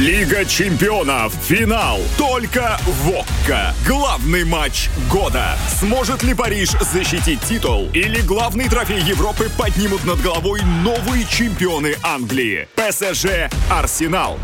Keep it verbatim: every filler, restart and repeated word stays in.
Лига чемпионов. Финал. Только в ОККО. Главный матч года. Сможет ли Париж защитить титул? Или главный трофей Европы поднимут над головой новые чемпионы Англии? ПСЖ Арсенал.